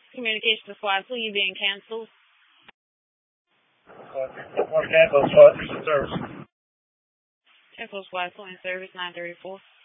Communication to Swazi, you being canceled. More cancel, Swazi service. Cancel Swazi in service 934.